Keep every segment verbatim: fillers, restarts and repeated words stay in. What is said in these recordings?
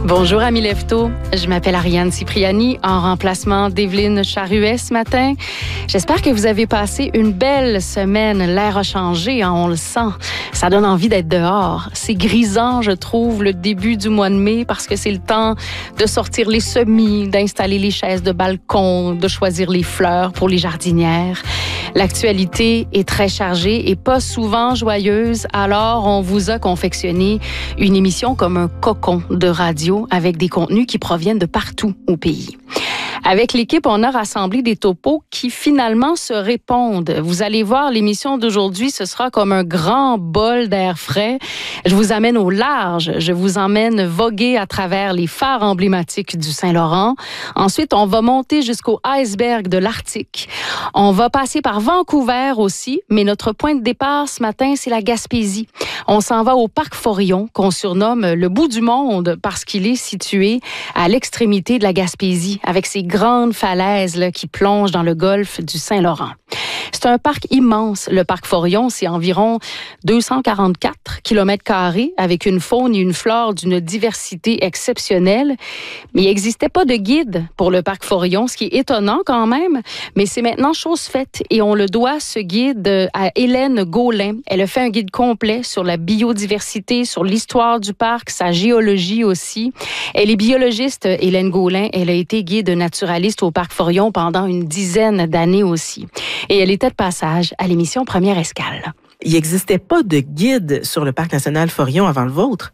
Bonjour, amis Lefto. Je m'appelle Ariane Cipriani, en remplacement d'Evelyne Charuet ce matin. J'espère que vous avez passé une belle semaine. L'air a changé, hein, on le sent. Ça donne envie d'être dehors. C'est grisant, je trouve, le début du mois de mai, parce que c'est le temps de sortir les semis, d'installer les chaises de balcon, de choisir les fleurs pour les jardinières. L'actualité est très chargée et pas souvent joyeuse, alors on vous a confectionné une émission comme un cocon de radio avec des contenus qui proviennent de partout au pays. Avec l'équipe, on a rassemblé des topos qui finalement se répondent. Vous allez voir, l'émission d'aujourd'hui, ce sera comme un grand bol d'air frais. Je vous amène au large. Je vous emmène voguer à travers les phares emblématiques du Saint-Laurent. Ensuite, on va monter jusqu'au iceberg de l'Arctique. On va passer par Vancouver aussi, mais notre point de départ ce matin, c'est la Gaspésie. On s'en va au parc Forillon, qu'on surnomme le bout du monde parce qu'il est situé à l'extrémité de la Gaspésie, avec ses grandes falaises là, qui plongent dans le golfe du Saint-Laurent. C'est un parc immense. Le parc Forillon, c'est environ deux cent quarante-quatre kilomètres carrés avec une faune et une flore d'une diversité exceptionnelle. Mais il n'existait pas de guide pour le parc Forillon, ce qui est étonnant quand même. Mais c'est maintenant chose faite et on le doit, ce guide, à Hélène Gaulin. Elle a fait un guide complet sur la biodiversité, sur l'histoire du parc, sa géologie aussi. Elle est biologiste, Hélène Gaulin. Elle a été guide naturaliste au parc Forillon pendant une dizaine d'années aussi. Et elle était de passage à l'émission Première Escale. Il n'existait pas de guide sur le parc national Forillon avant le vôtre?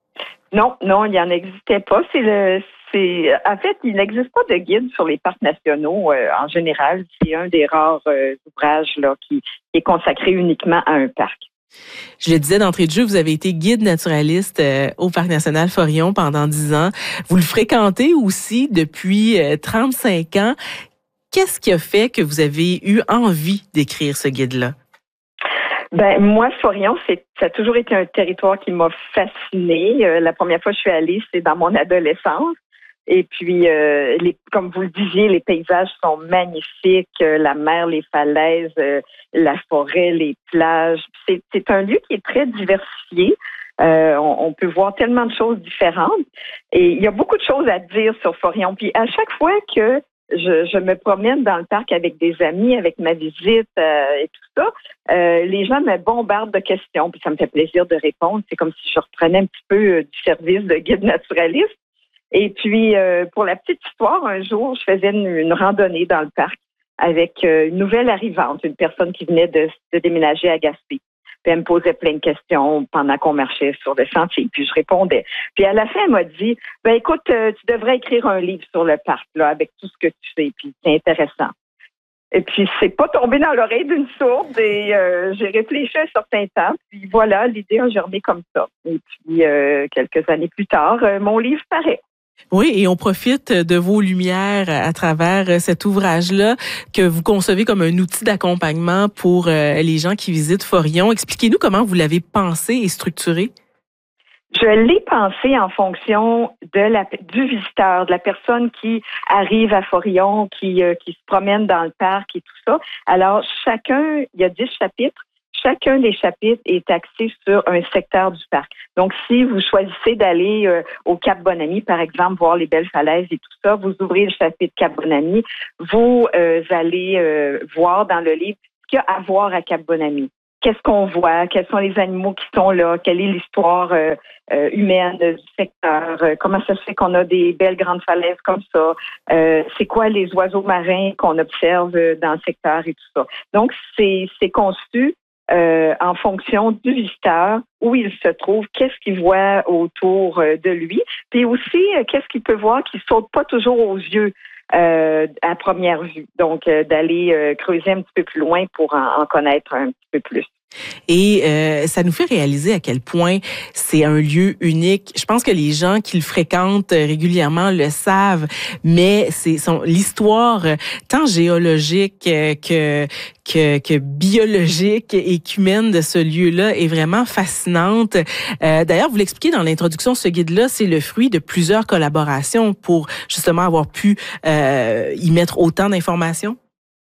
Non, non, il n'y en existait pas. C'est le, c'est, en fait, il n'existe pas de guide sur les parcs nationaux euh, en général. C'est un des rares euh, ouvrages là, qui, qui est consacré uniquement à un parc. Je le disais d'entrée de jeu, vous avez été guide naturaliste euh, au Parc national Forillon pendant dix ans. Vous le fréquentez aussi depuis euh, trente-cinq ans. Qu'est-ce qui a fait que vous avez eu envie d'écrire ce guide-là? Ben moi, Forillon, c'est, ça a toujours été un territoire qui m'a fascinée. Euh, la première fois que je suis allée, c'est dans mon adolescence. Et puis, euh, les, comme vous le disiez, les paysages sont magnifiques. Euh, la mer, les falaises, euh, la forêt, les plages. C'est, c'est un lieu qui est très diversifié. Euh, on, on peut voir tellement de choses différentes. Et il y a beaucoup de choses à dire sur Forillon. Puis à chaque fois que Je, je me promène dans le parc avec des amis, avec ma visite euh, et tout ça. Euh, les gens me bombardent de questions, puis ça me fait plaisir de répondre. C'est comme si je reprenais un petit peu euh, du service de guide naturaliste. Et puis, euh, pour la petite histoire, un jour, je faisais une, une randonnée dans le parc avec euh, une nouvelle arrivante, une personne qui venait de, de déménager à Gaspé. Puis elle me posait plein de questions pendant qu'on marchait sur le sentier, puis je répondais. Puis à la fin, elle m'a dit, ben écoute, euh, tu devrais écrire un livre sur le parc, là, avec tout ce que tu sais, puis c'est intéressant. Et puis c'est pas tombé dans l'oreille d'une sourde et euh, j'ai réfléchi un certain temps, puis voilà, l'idée a germé comme ça. Et puis euh, quelques années plus tard, euh, mon livre paraît. Oui, et on profite de vos lumières à travers cet ouvrage-là que vous concevez comme un outil d'accompagnement pour les gens qui visitent Forillon. Expliquez-nous comment vous l'avez pensé et structuré. Je l'ai pensé en fonction de la, du visiteur, de la personne qui arrive à Forillon, qui, euh, qui se promène dans le parc et tout ça. Alors, chacun, il y a dix chapitres. Chacun des chapitres est axé sur un secteur du parc. Donc, si vous choisissez d'aller euh, au Cap-Bonami, par exemple, voir les belles falaises et tout ça, vous ouvrez le chapitre Cap-Bonami, vous euh, allez euh, voir dans le livre ce qu'il y a à voir à Cap-Bonami. Qu'est-ce qu'on voit? Quels sont les animaux qui sont là? Quelle est l'histoire euh, euh, humaine du secteur? Euh, comment ça se fait qu'on a des belles grandes falaises comme ça? Euh, c'est quoi les oiseaux marins qu'on observe dans le secteur et tout ça? Donc, c'est, c'est conçu Euh, en fonction du visiteur, où il se trouve, qu'est-ce qu'il voit autour euh, de lui, puis aussi euh, qu'est-ce qu'il peut voir qui saute pas toujours aux yeux euh, à première vue. Donc, euh, d'aller euh, creuser un petit peu plus loin pour en, en connaître un petit peu plus. Et euh, ça nous fait réaliser à quel point c'est un lieu unique. Je pense que les gens qui le fréquentent régulièrement le savent, mais c'est son l'histoire tant géologique que que, que biologique et qu'humaine de ce lieu-là est vraiment fascinante. Euh, d'ailleurs, vous l'expliquez dans l'introduction, ce guide-là, c'est le fruit de plusieurs collaborations pour justement avoir pu euh, y mettre autant d'informations.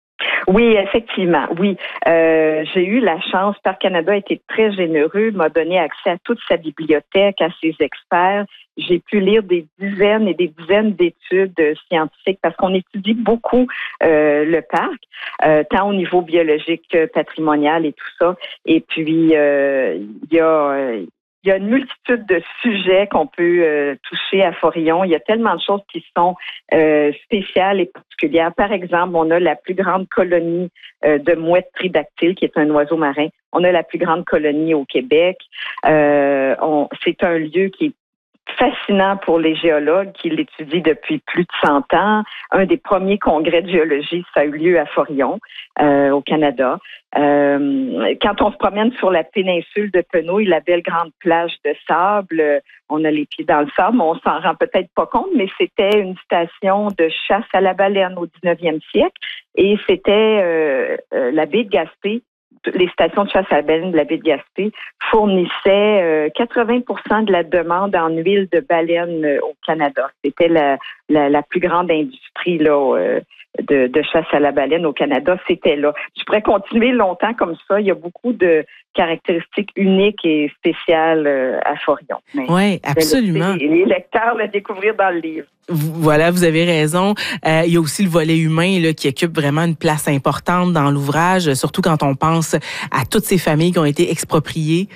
Oui, effectivement, oui. Euh, j'ai eu la chance, Parc Canada a été très généreux, m'a donné accès à toute sa bibliothèque, à ses experts. J'ai pu lire des dizaines et des dizaines d'études scientifiques parce qu'on étudie beaucoup euh, le parc, euh, tant au niveau biologique que patrimonial et tout ça. Et puis, euh, il y a... Euh, Il y a une multitude de sujets qu'on peut euh, toucher à Forillon. Il y a tellement de choses qui sont euh, spéciales et particulières. Par exemple, on a la plus grande colonie euh, de mouettes tridactyles, qui est un oiseau marin. On a la plus grande colonie au Québec. Euh, on, c'est un lieu qui est fascinant pour les géologues qui l'étudient depuis plus de cent ans. Un des premiers congrès de géologie, ça a eu lieu à Forillon, euh, au Canada. Euh, quand on se promène sur la péninsule de Penouille, la belle grande plage de sable, euh, on a les pieds dans le sable, on s'en rend peut-être pas compte, mais c'était une station de chasse à la baleine au dix-neuvième siècle et c'était euh, euh, la baie de Gaspé. Les stations de chasse à la baleine de la baie de Gaspé fournissaient euh, quatre-vingts pour cent de la demande en huile de baleine euh, au Canada. C'était la, la, la plus grande industrie là, euh, de, de chasse à la baleine au Canada. C'était là. Je pourrais continuer longtemps comme ça. Il y a beaucoup de caractéristiques uniques et spéciales euh, à Forillon. Oui, absolument. Les, les lecteurs le découvrir dans le livre. Voilà, vous avez raison. Euh, il y a aussi le volet humain là, qui occupe vraiment une place importante dans l'ouvrage, surtout quand on pense à toutes ces familles qui ont été expropriées.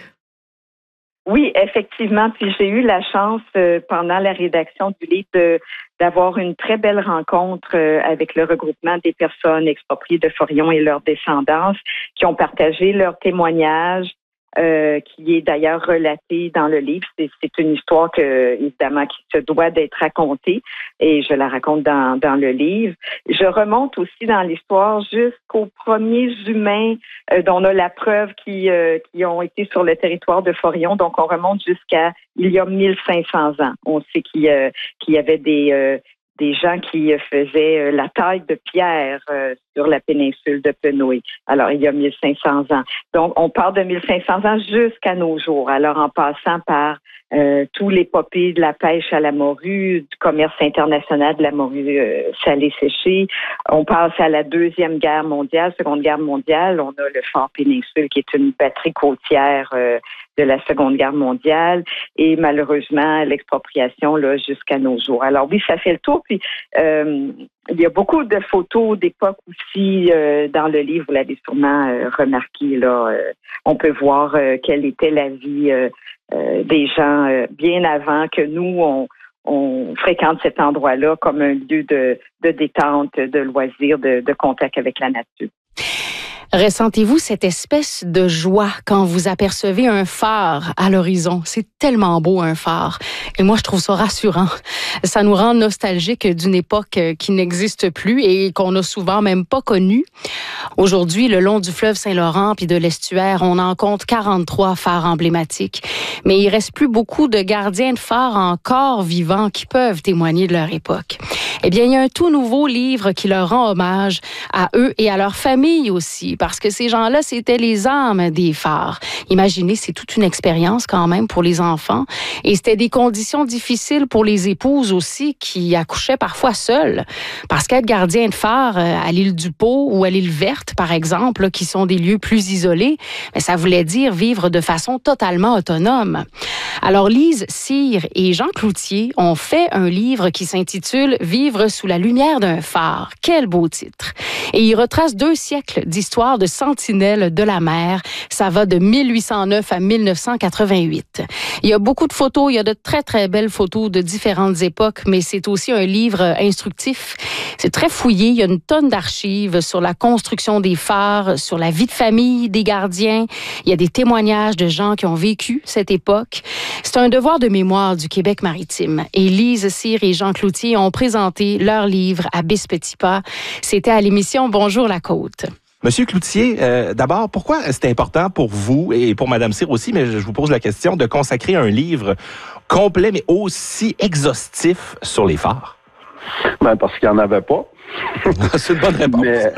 Oui, effectivement. Puis j'ai eu la chance euh, pendant la rédaction du livre de, d'avoir une très belle rencontre euh, avec le regroupement des personnes expropriées de Forillon et leurs descendants qui ont partagé leurs témoignages. Euh, qui est d'ailleurs relatée dans le livre. C'est, c'est une histoire que, évidemment, qui se doit d'être racontée et je la raconte dans, dans le livre. Je remonte aussi dans l'histoire jusqu'aux premiers humains euh, dont on a la preuve qui, euh, qui ont été sur le territoire de Forillon. Donc, on remonte jusqu'à il y a mille cinq cents ans. On sait qu'il, euh, qu'il y avait des... Euh, des gens qui faisaient la taille de pierre euh, sur la péninsule de Penouille. Alors, il y a mille cinq cents ans. Donc, on part de mille cinq cents ans jusqu'à nos jours. Alors, en passant par euh, tous les l'épopée de la pêche à la morue, du commerce international de la morue euh, salée séchée, on passe à la Deuxième Guerre mondiale, Seconde Guerre mondiale. On a le Fort Péninsule, qui est une batterie côtière euh, de la Seconde Guerre mondiale et malheureusement l'expropriation là jusqu'à nos jours. Alors oui, ça fait le tour. Puis euh, il y a beaucoup de photos d'époque aussi euh, dans le livre. Vous l'avez sûrement euh, remarqué là. Euh, on peut voir euh, quelle était la vie euh, euh, des gens euh, bien avant que nous on on fréquente cet endroit-là comme un lieu de, de détente, de loisirs, de, de contact avec la nature. Ressentez-vous cette espèce de joie quand vous apercevez un phare à l'horizon? C'est tellement beau, un phare. Et moi, je trouve ça rassurant. Ça nous rend nostalgiques d'une époque qui n'existe plus et qu'on n'a souvent même pas connue. Aujourd'hui, le long du fleuve Saint-Laurent puis de l'estuaire, on en compte quarante-trois phares emblématiques. Mais il reste plus beaucoup de gardiens de phares encore vivants qui peuvent témoigner de leur époque. Eh bien, il y a un tout nouveau livre qui leur rend hommage à eux et à leur famille aussi, parce que ces gens-là, c'était les âmes des phares. Imaginez, c'est toute une expérience quand même pour les enfants. Et c'était des conditions difficiles pour les épouses aussi, qui accouchaient parfois seules. Parce qu'être gardien de phare à l'île du Pô ou à l'île Verte, par exemple, qui sont des lieux plus isolés, mais ça voulait dire vivre de façon totalement autonome. Alors, Lise Cyr et Jean Cloutier ont fait un livre qui s'intitule « Vivre sous la lumière d'un phare ». Quel beau titre! Et il retrace deux siècles d'histoire de sentinelles de la mer. Ça va de mille huit cent neuf à mille neuf cent quatre-vingt-huit. Il y a beaucoup de photos, il y a de très, très belles photos de différentes époques, mais c'est aussi un livre instructif. C'est très fouillé, il y a une tonne d'archives sur la construction des phares, sur la vie de famille des gardiens. Il y a des témoignages de gens qui ont vécu cette époque. C'est un devoir de mémoire du Québec maritime. Et Lise Cyr et Jean Cloutier ont présenté leur livre à Bis-Petit-Pas. C'était à l'émission Bonjour la Côte. Monsieur Cloutier, euh, d'abord, pourquoi c'est important pour vous et pour Madame Cyr aussi, mais je vous pose la question, de consacrer un livre complet mais aussi exhaustif sur les phares? Ben parce qu'il n'y en avait pas. C'est une bonne réponse. Mais...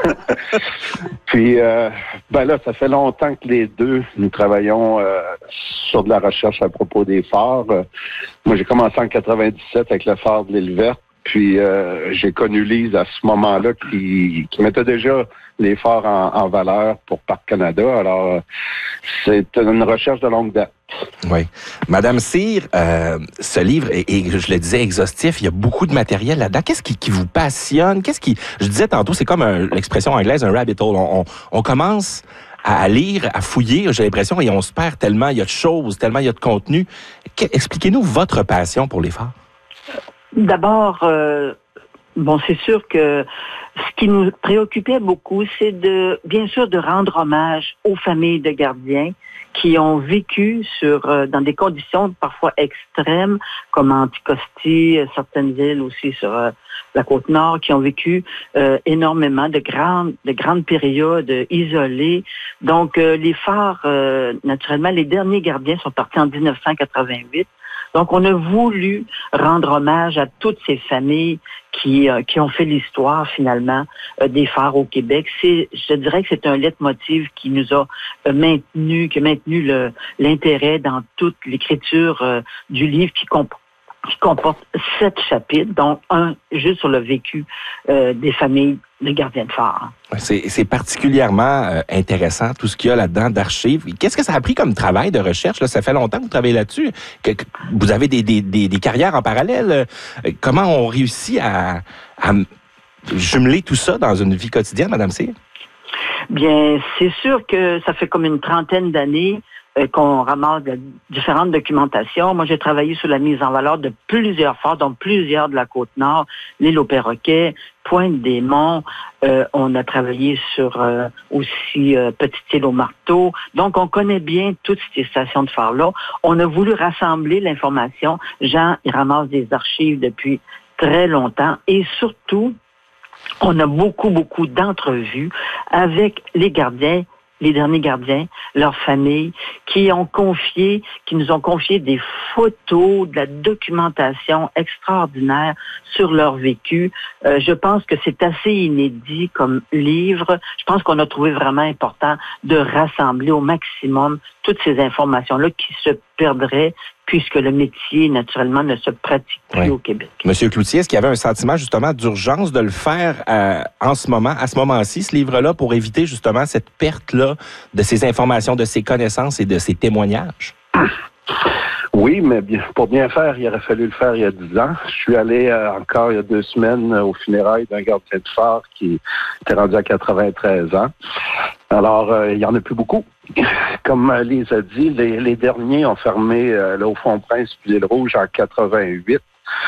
Puis, euh, ben là, ça fait longtemps que les deux, nous travaillons euh, sur de la recherche à propos des phares. Euh, moi, j'ai commencé en quatre-vingt-dix-sept avec le phare de l'île Verte. Puis euh, j'ai connu Lise à ce moment-là qui, qui mettait déjà les phares en, en valeur pour Parc Canada. Alors, c'est une recherche de longue date. Oui. Madame Cyr, euh, ce livre, et, et je le disais, exhaustif, il y a beaucoup de matériel là-dedans. Qu'est-ce qui, qui vous passionne? Qu'est-ce qui, je disais tantôt, c'est comme un, l'expression anglaise, un rabbit hole. On, on, on commence à lire, à fouiller, j'ai l'impression, et on se perd tellement, il y a de choses, tellement il y a de contenu. Que, expliquez-nous votre passion pour les phares. D'abord, euh, bon, c'est sûr que ce qui nous préoccupait beaucoup, c'est de, bien sûr, de rendre hommage aux familles de gardiens qui ont vécu sur euh, dans des conditions parfois extrêmes, comme Anticosti, certaines îles aussi sur euh, la Côte-Nord, qui ont vécu euh, énormément de grandes de grandes périodes isolées. Donc, euh, les phares, euh, naturellement, les derniers gardiens sont partis en dix-neuf cent quatre-vingt-huit. Donc, on a voulu rendre hommage à toutes ces familles qui euh, qui ont fait l'histoire, finalement, euh, des phares au Québec. C'est, je dirais que c'est un leitmotiv qui nous a euh, maintenu, qui a maintenu le, l'intérêt dans toute l'écriture euh, du livre qui comporte qui comporte sept chapitres, dont un juste sur le vécu euh, des familles de gardiens de phare. C'est, c'est particulièrement euh, intéressant, tout ce qu'il y a là-dedans d'archives. Qu'est-ce que ça a pris comme travail de recherche? Là? Ça fait longtemps que vous travaillez là-dessus. Que, que vous avez des, des, des, des carrières en parallèle. Euh, comment on réussit à, à jumeler tout ça dans une vie quotidienne, Madame Cyr? Bien, c'est sûr que ça fait comme une trentaine d'années euh, qu'on ramasse de différentes documentations. Moi, j'ai travaillé sur la mise en valeur de plusieurs phares, dont plusieurs de la Côte-Nord, l'île aux Perroquets, Pointe-des-Monts. Euh, on a travaillé sur euh, aussi euh, Petite-Île au Marteau. Donc, on connaît bien toutes ces stations de phare-là. On a voulu rassembler l'information. Jean, il ramasse des archives depuis très longtemps et surtout, on a beaucoup, beaucoup d'entrevues avec les gardiens, les derniers gardiens, leurs familles, qui ont confié, qui nous ont confié des photos, de la documentation extraordinaire sur leur vécu. Euh, je pense que c'est assez inédit comme livre. Je pense qu'on a trouvé vraiment important de rassembler au maximum toutes ces informations-là qui se perdraient puisque le métier, naturellement, ne se pratique plus oui. au Québec. Monsieur Cloutier, est-ce qu'il y avait un sentiment, justement, d'urgence de le faire euh, en ce moment, à ce moment-ci, ce livre-là, pour éviter, justement, cette perte-là de ces informations, de ces connaissances et de ces témoignages? Oui, mais bien, pour bien faire, il aurait fallu le faire il y a dix ans. Je suis allé euh, encore il y a deux semaines euh, au funérailles d'un gardien de phare qui était rendu à quatre-vingt-treize ans. Alors, euh, il n'y en a plus beaucoup. Comme Lise a dit, les, les derniers ont fermé euh, là, au Fond-Prince puis l'Île Rouge en quatre-vingt-huit.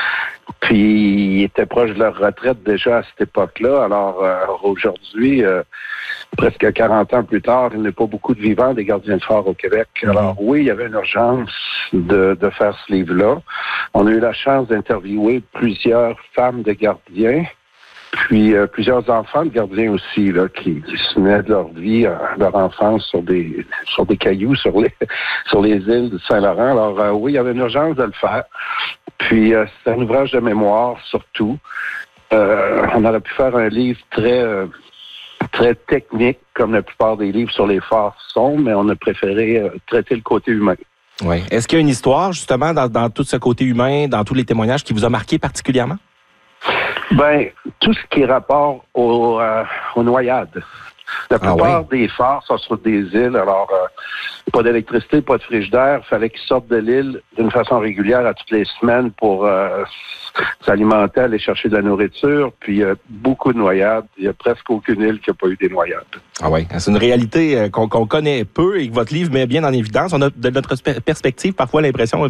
Puis, ils étaient proches de leur retraite déjà à cette époque-là. Alors, euh, aujourd'hui, euh, presque quarante ans plus tard, il n'y a pas beaucoup de vivants des gardiens de phare au Québec. Alors, oui, il y avait une urgence de, de faire ce livre-là. On a eu la chance d'interviewer plusieurs femmes de gardiens. Puis euh, plusieurs enfants de gardiens aussi, là, qui, qui se souvenaient de leur vie, euh, leur enfance sur des sur des cailloux, sur les sur les îles de Saint-Laurent. Alors euh, oui, il y avait une urgence de le faire. Puis euh, c'est un ouvrage de mémoire surtout. Euh, on aurait pu faire un livre très euh, très technique, comme la plupart des livres sur les phares sont, mais on a préféré euh, traiter le côté humain. Oui. Est-ce qu'il y a une histoire, justement, dans, dans tout ce côté humain, dans tous les témoignages, qui vous a marqué particulièrement? Ben, tout ce qui est rapport au, euh, aux noyades. La plupart ah oui. des phares sont sur des îles, alors euh, pas d'électricité, pas de frigidaire. Il fallait qu'ils sortent de l'île d'une façon régulière à toutes les semaines pour euh, s'alimenter, aller chercher de la nourriture. Puis euh, beaucoup de noyades. Il y a presque aucune île qui n'a pas eu des noyades. Ah oui, c'est une réalité qu'on, qu'on connaît peu et que votre livre met bien en évidence. On a de notre perspective parfois l'impression